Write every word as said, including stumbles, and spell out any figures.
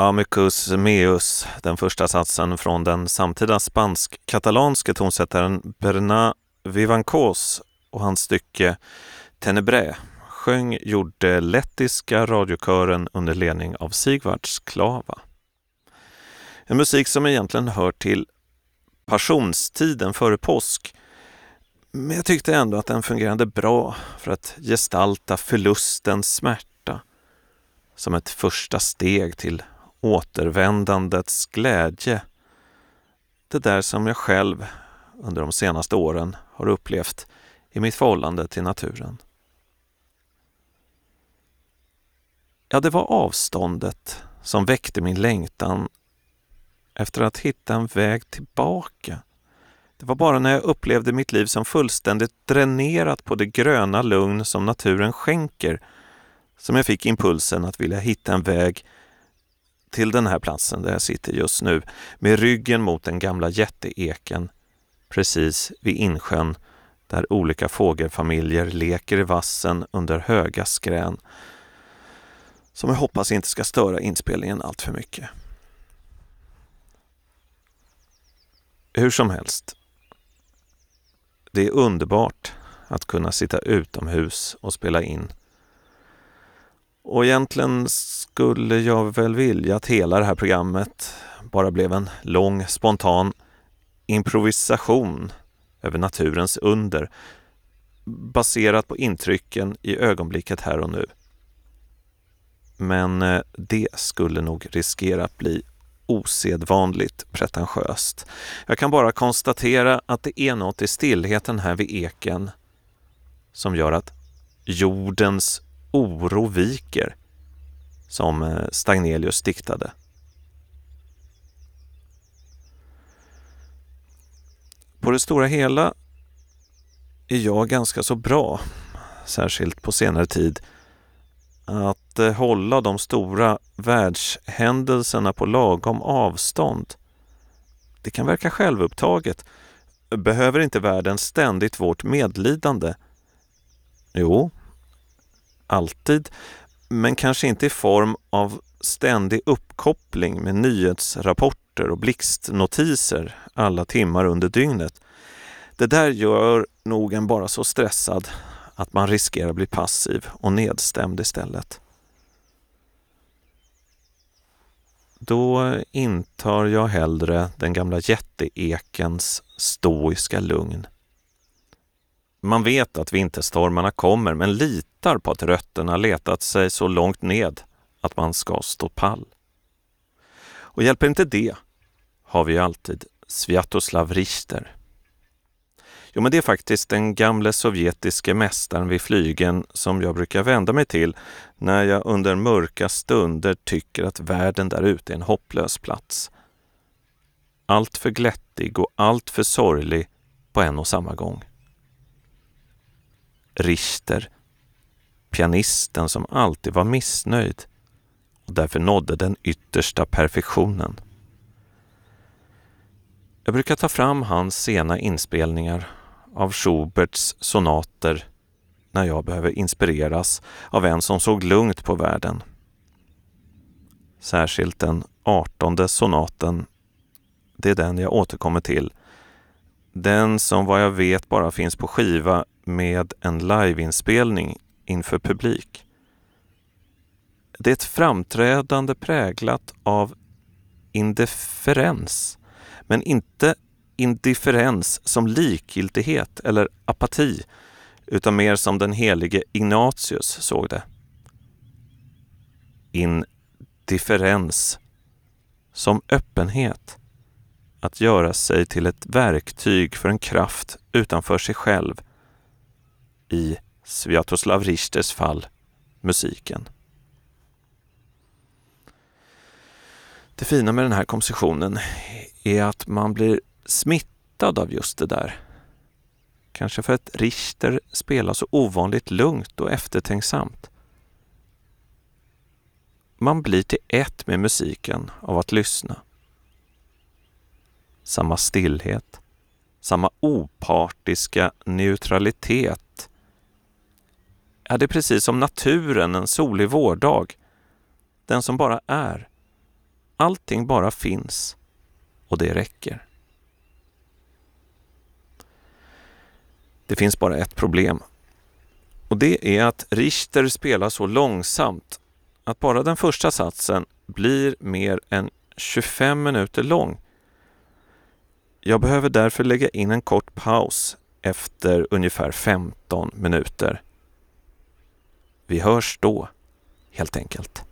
Amicus meus, den första satsen från den samtida spansk-katalanske tonsättaren Bernat Vivancós och hans stycke Tenebré sjöng gjorde lettiska radiokören under ledning av Sigvard Sklava. En musik som egentligen hör till passionstiden före påsk, men jag tyckte ändå att den fungerade bra för att gestalta förlustens smärta som ett första steg till återvändandets glädje. Det där som jag själv under de senaste åren har upplevt i mitt förhållande till naturen. Ja, det var avståndet som väckte min längtan efter att hitta en väg tillbaka. Det var bara när jag upplevde mitt liv som fullständigt dränerat på det gröna lugn som naturen skänker som jag fick impulsen att vilja hitta en väg till den här platsen där jag sitter just nu, med ryggen mot den gamla jätteeken precis vid insjön där olika fågelfamiljer leker i vassen under höga skrän som jag hoppas inte ska störa inspelningen allt för mycket. Hur som helst, det är underbart att kunna sitta utomhus och spela in. Och egentligen skulle jag väl vilja att hela det här programmet bara blev en lång, spontan improvisation över naturens under, baserat på intrycken i ögonblicket här och nu. Men det skulle nog riskera att bli osedvanligt pretentiöst. Jag kan bara konstatera att det är något i stillheten här vid eken som gör att jordens oro viker, som Stagnelius diktade. På det stora hela är jag ganska så bra, särskilt på senare tid, att hålla de stora världshändelserna på lagom avstånd. Det kan verka självupptaget. Behöver inte världen ständigt vårt medlidande? Jo, alltid, men kanske inte i form av ständig uppkoppling med nyhetsrapporter och blixtnotiser alla timmar under dygnet. Det där gör nog en bara så stressad att man riskerar att bli passiv och nedstämd istället. Då intar jag hellre den gamla jätteekens stoiska lugn. Man vet att vinterstormarna kommer, men litar på att rötterna letat sig så långt ned att man ska stå pall. Och hjälper inte det har vi alltid Sviatoslav Richter. Jo, men det är faktiskt den gamle sovjetiske mästaren vid flygen som jag brukar vända mig till när jag under mörka stunder tycker att världen där ute är en hopplös plats. Allt för glättig och allt för sorglig på en och samma gång. Richter, pianisten som alltid var missnöjd och därför nådde den yttersta perfektionen. Jag brukar ta fram hans sena inspelningar av Schuberts sonater när jag behöver inspireras av en som såg lugnt på världen. Särskilt den artonde sonaten, det är den jag återkommer till. Den som vad jag vet bara finns på skiva med en liveinspelning inför publik. Det är ett framträdande präglat av indifferens, men inte indifferens som likgiltighet eller apati, utan mer som den helige Ignatius såg det. Indifferens som öppenhet, att göra sig till ett verktyg för en kraft utanför sig själv, i Sviatoslav Richters fall musiken. Det fina med den här kompositionen är att man blir smittad av just det där. Kanske för att Richter spelar så ovanligt lugnt och eftertänksamt. Man blir till ett med musiken av att lyssna. Samma stillhet, samma opartiska neutralitet. Ja, det är precis som naturen en solig vårdag. Den som bara är. allting bara finns och det räcker. Det finns bara ett problem. Och det är att Richter spelar så långsamt att bara den första satsen blir mer än tjugofem minuter lång. Jag behöver därför lägga in en kort paus efter ungefär femton minuter. Vi hörs då, helt enkelt.